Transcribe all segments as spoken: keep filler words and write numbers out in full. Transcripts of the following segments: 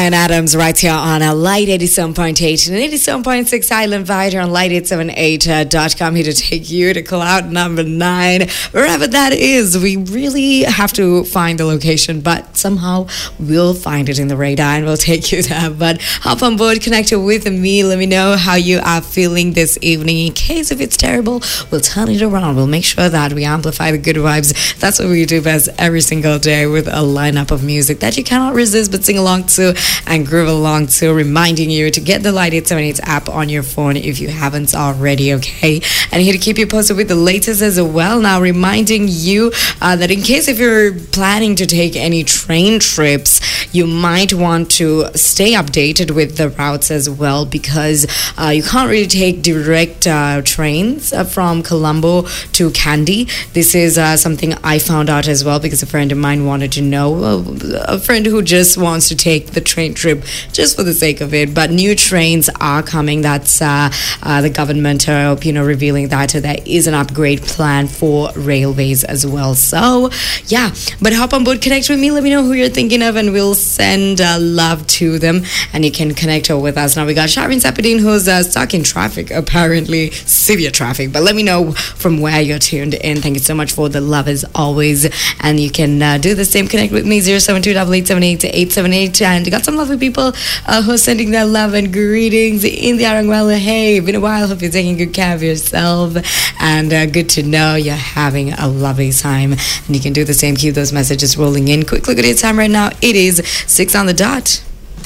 Brian Adams right here on a Light eighty-seven point eight and eighty-seven point six Island Wide on light eight seven eight dot com, here to take you to cloud number nine. Wherever that is, we really have to find the location, but somehow we'll find it in the radar and we'll take you there. But hop on board, connect with me. Let me know how you are feeling this evening. In case if it's terrible, we'll turn it around. We'll make sure that we amplify the good vibes. That's what we do best every single day, with a lineup of music that you cannot resist but sing along to and groove along to, reminding you to get the Light eight seven eight app on your phone if you haven't already, okay? And here to keep you posted with the latest as well. Now, reminding you uh, that in case if you're planning to take any train trips, you might want to stay updated with the routes as well, because uh, you can't really take direct uh, trains uh, from Colombo to Kandy. This is uh, something I found out as well because a friend of mine wanted to know, uh, a friend who just wants to take the train trip just for the sake of it. But new trains are coming. That's uh, uh, the government uh, you know revealing that there is an upgrade plan for railways as well. So yeah, but hop on board, connect with me, let me know who you're thinking of, and we'll send uh, love to them, and you can connect with us. Now we got Shireen Sapidine, who's uh, stuck in traffic, apparently severe traffic, but let me know from where you're tuned in. Thank you so much for the love as always, and you can uh, do the same. Connect with me, zero seven two eight eight seven eight eight seven eight, and got some lovely people uh, who are sending their love and greetings in the Arangwala. Hey, been a while, hope you're taking good care of yourself, and uh, good to know you're having a lovely time, and you can do the same. Keep those messages rolling in. Quick look at your time right now. It is six on the dot.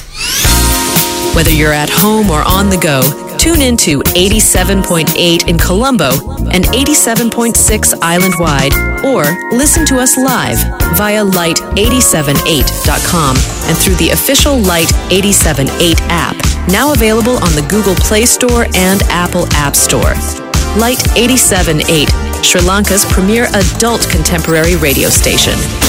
Whether you're at home or on the go, tune in to eighty-seven point eight in Colombo and eighty-seven point six island-wide, or listen to us live via light eight seven eight dot com and through the official Light eight seven eight app, now available on the Google Play Store and Apple App Store. Light eight seven eight, Sri Lanka's premier adult contemporary radio station.